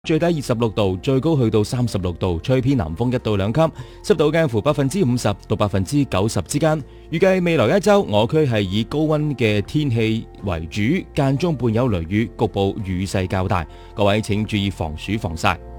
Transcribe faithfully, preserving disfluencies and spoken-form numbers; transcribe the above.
最低二十六度，最高去到三十六度，吹偏南風一到兩級，濕度介乎百分之五十到百分之九十之間。預計未來一周，我區係以高溫嘅天氣為主，間中伴有雷雨，局部雨勢較大。各位請注意防暑防曬。